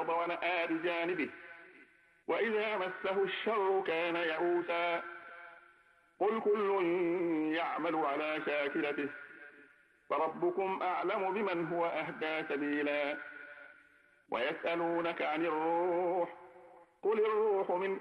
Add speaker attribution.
Speaker 1: الأرض ونأى بجانبه وإذا مسه الشر كان يئوسا قل كل يعمل على شاكلته فربكم أعلم بمن هو أهدى سبيلا ويسألونك عن الروح قل الروح من